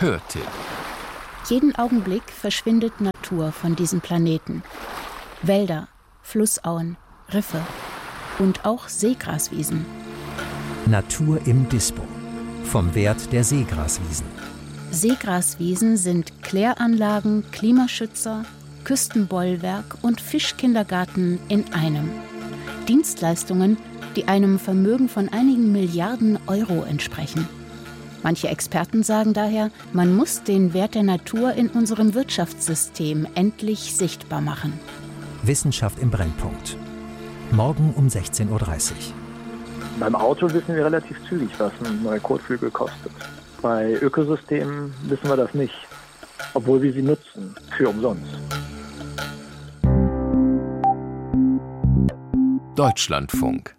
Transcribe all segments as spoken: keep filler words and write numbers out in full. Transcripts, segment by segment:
Hörtipp. Jeden Augenblick verschwindet Natur von diesem Planeten. Wälder, Flussauen, Riffe und auch Seegraswiesen. Natur im Dispo. Vom Wert der Seegraswiesen. Seegraswiesen sind Kläranlagen, Klimaschützer, Küstenbollwerk und Fischkindergarten in einem. Dienstleistungen, die einem Vermögen von einigen Milliarden Euro entsprechen. Manche Experten sagen daher, man muss den Wert der Natur in unserem Wirtschaftssystem endlich sichtbar machen. Wissenschaft im Brennpunkt. Morgen um sechzehn Uhr dreißig. Beim Auto wissen wir relativ zügig, was ein neuer Kotflügel kostet. Bei Ökosystemen wissen wir das nicht, obwohl wir sie nutzen, für umsonst. Deutschlandfunk.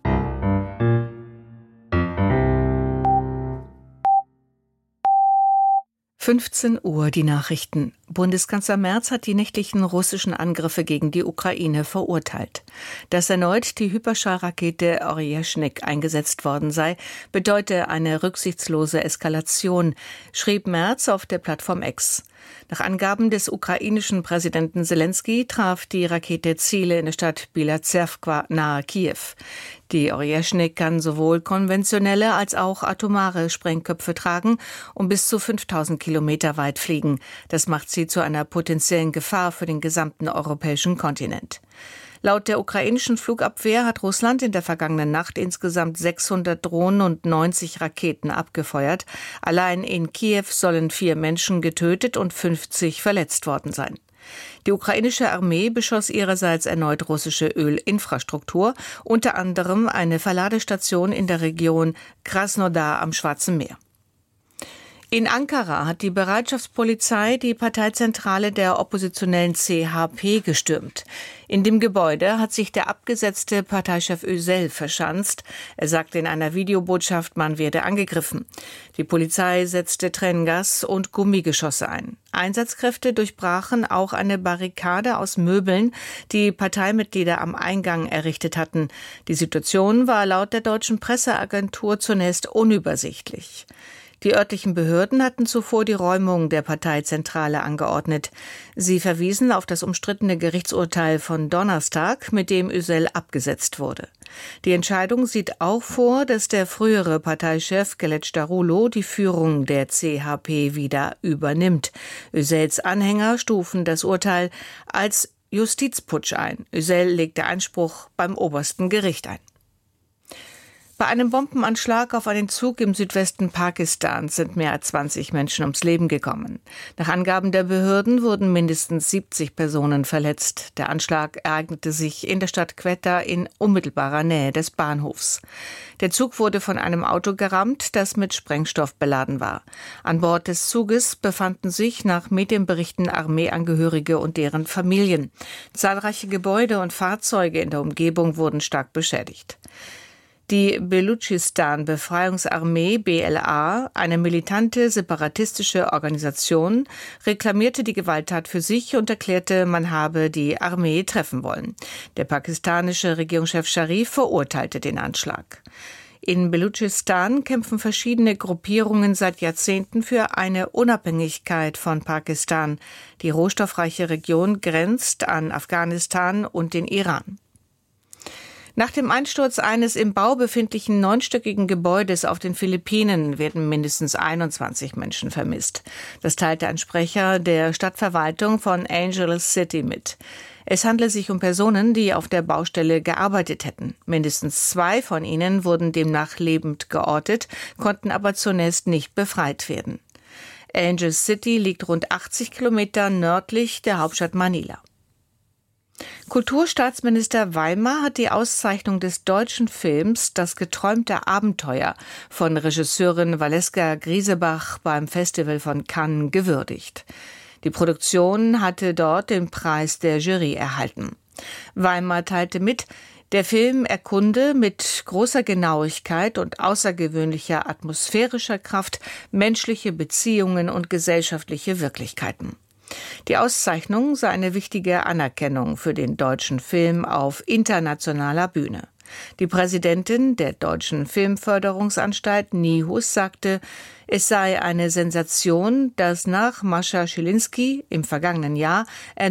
fünfzehn Uhr die Nachrichten. Bundeskanzler Merz hat die nächtlichen russischen Angriffe gegen die Ukraine verurteilt. Dass erneut die Hyperschallrakete Orjeshnik eingesetzt worden sei, bedeute eine rücksichtslose Eskalation, schrieb Merz auf der Plattform X. Nach Angaben des ukrainischen Präsidenten Selenskyj traf die Rakete Ziele in der Stadt Bielazerwka nahe Kiew. Die Orjeshnik kann sowohl konventionelle als auch atomare Sprengköpfe tragen und bis zu fünftausend Kilometer weit fliegen. Das macht sie zu einer potenziellen Gefahr für den gesamten europäischen Kontinent. Laut der ukrainischen Flugabwehr hat Russland in der vergangenen Nacht insgesamt sechshundert Drohnen und neunzig Raketen abgefeuert. Allein in Kiew sollen vier Menschen getötet und fünfzig verletzt worden sein. Die ukrainische Armee beschoss ihrerseits erneut russische Ölinfrastruktur, unter anderem eine Verladestation in der Region Krasnodar am Schwarzen Meer. In Ankara hat die Bereitschaftspolizei die Parteizentrale der oppositionellen C H P gestürmt. In dem Gebäude hat sich der abgesetzte Parteichef Özel verschanzt. Er sagte in einer Videobotschaft, man werde angegriffen. Die Polizei setzte Tränengas und Gummigeschosse ein. Einsatzkräfte durchbrachen auch eine Barrikade aus Möbeln, die Parteimitglieder am Eingang errichtet hatten. Die Situation war laut der deutschen Presseagentur zunächst unübersichtlich. Die örtlichen Behörden hatten zuvor die Räumung der Parteizentrale angeordnet. Sie verwiesen auf das umstrittene Gerichtsurteil von Donnerstag, mit dem Özel abgesetzt wurde. Die Entscheidung sieht auch vor, dass der frühere Parteichef Kılıçdaroğlu die Führung der C H P wieder übernimmt. Özels Anhänger stufen das Urteil als Justizputsch ein. Özel legte Einspruch beim obersten Gericht ein. Bei einem Bombenanschlag auf einen Zug im Südwesten Pakistans sind mehr als zwanzig Menschen ums Leben gekommen. Nach Angaben der Behörden wurden mindestens siebzig Personen verletzt. Der Anschlag ereignete sich in der Stadt Quetta in unmittelbarer Nähe des Bahnhofs. Der Zug wurde von einem Auto gerammt, das mit Sprengstoff beladen war. An Bord des Zuges befanden sich nach Medienberichten Armeeangehörige und deren Familien. Zahlreiche Gebäude und Fahrzeuge in der Umgebung wurden stark beschädigt. Die Belutschistan-Befreiungsarmee B L A, eine militante separatistische Organisation, reklamierte die Gewalttat für sich und erklärte, man habe die Armee treffen wollen. Der pakistanische Regierungschef Sharif verurteilte den Anschlag. In Belutschistan kämpfen verschiedene Gruppierungen seit Jahrzehnten für eine Unabhängigkeit von Pakistan. Die rohstoffreiche Region grenzt an Afghanistan und den Iran. Nach dem Einsturz eines im Bau befindlichen neunstöckigen Gebäudes auf den Philippinen werden mindestens einundzwanzig Menschen vermisst. Das teilte ein Sprecher der Stadtverwaltung von Angeles City mit. Es handle sich um Personen, die auf der Baustelle gearbeitet hätten. Mindestens zwei von ihnen wurden demnach lebend geortet, konnten aber zunächst nicht befreit werden. Angeles City liegt rund achtzig Kilometer nördlich der Hauptstadt Manila. Kulturstaatsminister Weimer hat die Auszeichnung des deutschen Films Das geträumte Abenteuer von Regisseurin Valeska Griesebach beim Festival von Cannes gewürdigt. Die Produktion hatte dort den Preis der Jury erhalten. Weimer teilte mit, der Film erkunde mit großer Genauigkeit und außergewöhnlicher atmosphärischer Kraft menschliche Beziehungen und gesellschaftliche Wirklichkeiten. Die Auszeichnung sei eine wichtige Anerkennung für den deutschen Film auf internationaler Bühne. Die Präsidentin der Deutschen Filmförderungsanstalt NIHUS sagte, es sei eine Sensation, dass nach Mascha Schilinski im vergangenen Jahr